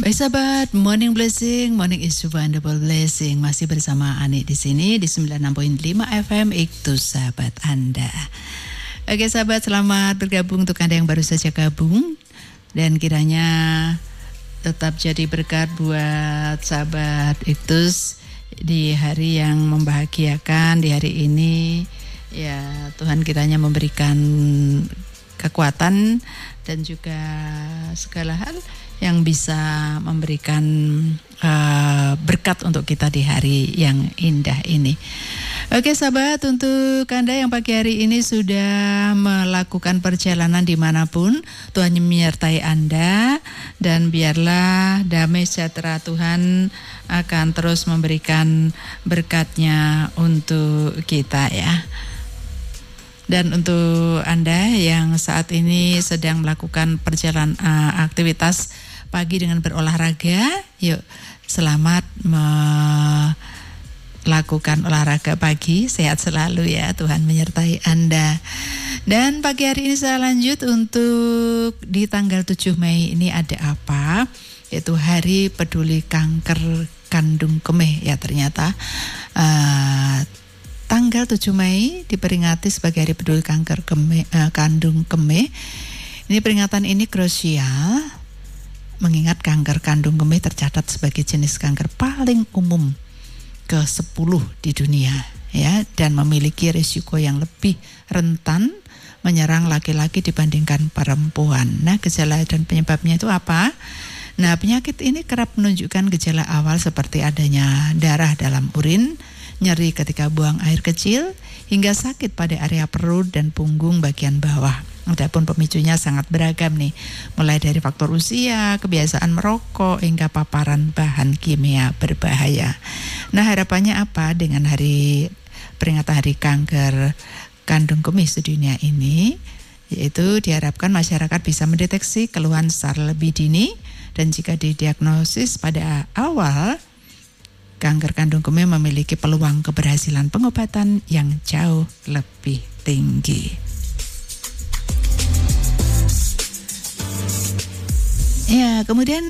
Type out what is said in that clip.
Baik sahabat, morning blessing, morning is wonderful blessing. Masih bersama Ani di sini di 96.5 FM itu sahabat Anda. Oke sahabat, selamat bergabung untuk Anda yang baru saja gabung, dan kiranya tetap jadi berkat buat sahabat Iktus di hari yang membahagiakan di hari ini. Ya, Tuhan kiranya memberikan kekuatan dan juga segala hal yang bisa memberikan berkat untuk kita di hari yang indah ini. Oke sahabat, untuk Anda yang pagi hari ini sudah melakukan perjalanan dimanapun, Tuhan menyertai Anda, dan biarlah damai sejahtera Tuhan akan terus memberikan berkatnya untuk kita ya. Dan untuk Anda yang saat ini sedang melakukan perjalanan aktivitas pagi dengan berolahraga, yuk selamat melakukan olahraga pagi, sehat selalu ya, Tuhan menyertai Anda. Dan pagi hari ini saya lanjut untuk di tanggal 7 Mei ini ada apa? Yaitu Hari Peduli Kanker Kandung Kemih ya, ternyata tanggal 7 Mei diperingati sebagai Hari Peduli Kanker Kandung Kemih. Ini peringatan ini krusial mengingat kanker kandung kemih tercatat sebagai jenis kanker paling umum ke-10 di dunia ya, dan memiliki risiko yang lebih rentan menyerang laki-laki dibandingkan perempuan. Nah, gejala dan penyebabnya itu apa? Nah, penyakit ini kerap menunjukkan gejala awal seperti adanya darah dalam urin, nyeri ketika buang air kecil, hingga sakit pada area perut dan punggung bagian bawah. Adapun pemicunya sangat beragam nih, mulai dari faktor usia, kebiasaan merokok, hingga paparan bahan kimia berbahaya. Nah, harapannya apa dengan peringatan Hari Kanker Kandung Kemih sedunia ini? Yaitu diharapkan masyarakat bisa mendeteksi keluhan secara lebih dini, dan jika didiagnosis pada awal, kanker kandung kemih memiliki peluang keberhasilan pengobatan yang jauh lebih tinggi. Ya, kemudian